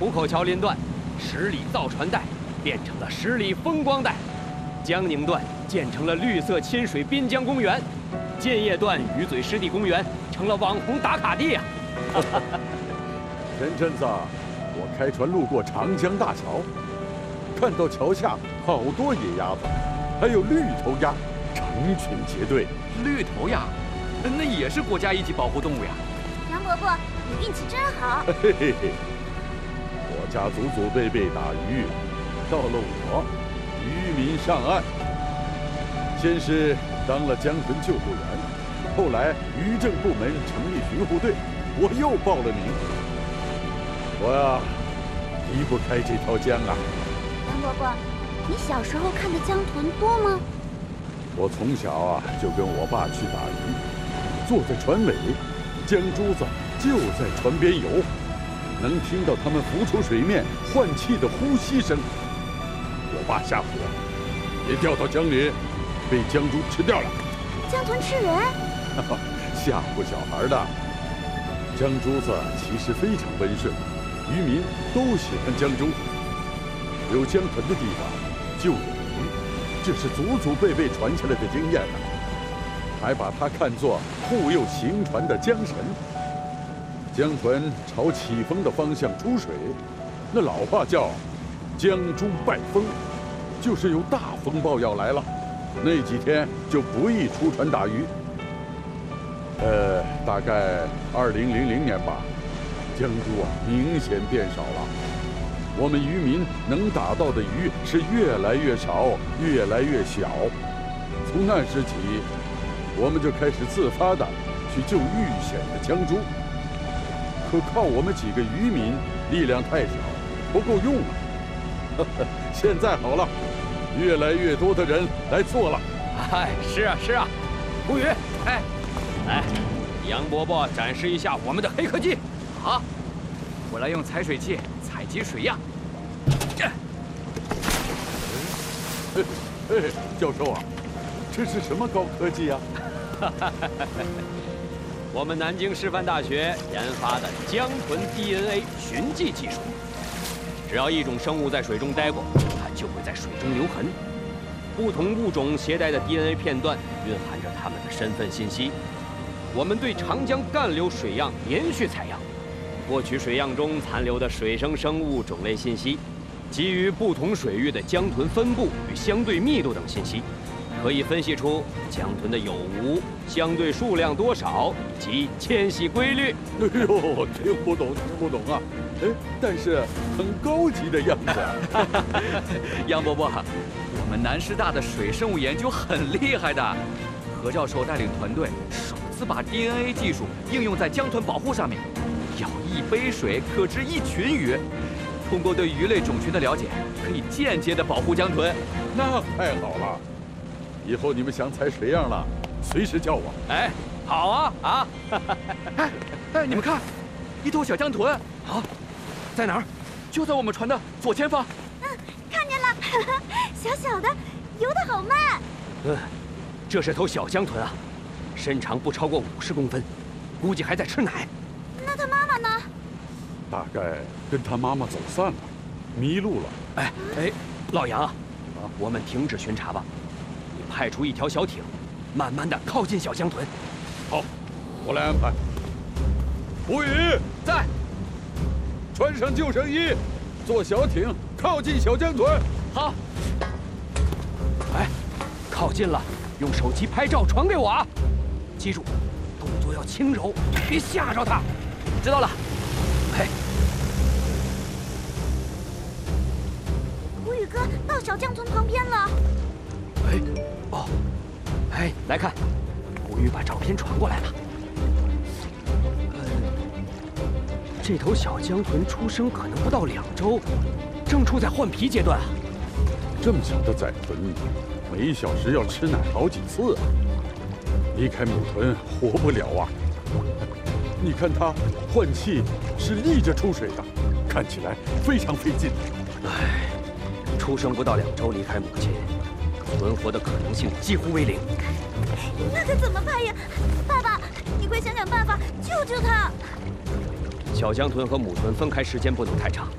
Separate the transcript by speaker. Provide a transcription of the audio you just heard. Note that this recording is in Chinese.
Speaker 1: 虎口桥林段10里造船带变成了10里风光带，江宁段建成了绿色亲水滨江公园，建业段鱼嘴湿地公园成了网红打卡地啊！
Speaker 2: 前阵子我开船路过长江大桥，看到桥下好多野鸭子，还有绿头鸭，成群结队。
Speaker 3: 绿头鸭，那也是国家一级保护动物呀。
Speaker 4: 杨伯伯，你运气真好。
Speaker 2: 嘿嘿嘿，我家祖祖辈辈打鱼，到了我，渔民上岸。先是当了江豚救护员，后来渔政部门成立巡护队，我又报了名。我呀，离不开这条江啊。
Speaker 4: 杨伯伯，你小时候看的江豚多吗？
Speaker 2: 我从小啊就跟我爸去打鱼，坐在船尾，江珠子就在船边游，能听到它们浮出水面换气的呼吸声。我爸吓唬我，别掉到江里，被江猪吃掉了。
Speaker 4: 江豚吃人？
Speaker 2: 吓唬小孩的。江珠子其实非常温顺，渔民都喜欢江珠。有江豚的地方就有鱼，这是祖祖辈辈传下来的经验呢。还把它看作护佑行船的江神。江豚朝起风的方向出水，那老话叫“江猪拜风”，就是有大风暴要来了，那几天就不宜出船打鱼。大概2000年吧，江猪啊明显变少了。我们渔民能打到的鱼是越来越少，越来越小。从那时起，我们就开始自发的去救遇险的江猪。可靠我们几个渔民力量太小，不够用啊。现在好了，越来越多的人来做了。
Speaker 1: 哎，是啊是啊，吴宇，哎，来，杨伯伯展示一下我们的黑科技。
Speaker 3: 好，我来用采水器采集水样。
Speaker 2: 教授啊，这是什么高科技呀？
Speaker 1: 我们南京师范大学研发的江豚 DNA 寻迹技术。只要一种生物在水中待过，它就会在水中留痕。不同物种携带的 DNA 片段蕴含着它们的身份信息。我们对长江干流水样连续采样，获取水样中残留的水生生物种类信息，基于不同水域的江豚分布与相对密度等信息，可以分析出江豚的有无、相对数量多少以及迁徙规律。
Speaker 2: 哎呦，听不懂啊！哎，但是很高级的样子。
Speaker 3: 杨伯伯，我们南师大的水生物研究很厉害的，何教授带领团队首次把 DNA 技术应用在江豚保护上面，舀一杯水可治一群鱼。通过对鱼类种群的了解，可以间接的保护江豚。
Speaker 2: 那太好了，以后你们想采水样了，随时叫我。
Speaker 1: 哎，好啊啊！
Speaker 3: 哎，你们看，一头小江豚，
Speaker 1: 好，在哪儿？
Speaker 3: 就在我们船的左前方。
Speaker 4: 看见了，小小的，游得好慢。
Speaker 1: 这是头小江豚啊，身长不超过50公分，估计还在吃奶。
Speaker 4: 那它妈妈呢？
Speaker 2: 大概跟他妈妈走散了，迷路了。
Speaker 1: 哎，老杨啊，我们停止巡查吧，你派出一条小艇，慢慢的靠近小江豚。
Speaker 2: 好，我来安排。吴宇
Speaker 1: 在，
Speaker 2: 穿上救生衣，坐小艇靠近小江豚。
Speaker 1: 好。哎，靠近了，用手机拍照传给我啊！记住，动作要轻柔，别吓着它。知道了。哎，
Speaker 4: 吴宇哥到小江豚旁边了。
Speaker 1: 哎，哦，哎，来看，吴宇把照片传过来了。这头小江豚出生可能不到2周，正处在换皮阶段啊。
Speaker 2: 这么小的崽豚，每1小时要吃奶好几次啊，离开母豚活不了啊。你看它换气是立着出水的，看起来非常费劲。
Speaker 1: 唉，出生不到2周离开母亲，存活的可能性几乎为0。
Speaker 4: 那可怎么办呀？爸爸，你快想想办法救救它！
Speaker 1: 小江豚和母豚分开时间不能太长，